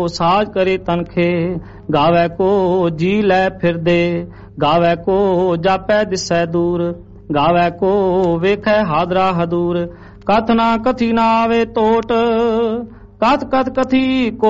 साज करे तनखे, गावे को जी लै फिरदे, गावे को जापै दिसै दूर, गावे को वेखै हादरा हदूर। कथ ना कथी ना आवे टोट, कथ कथ कथी को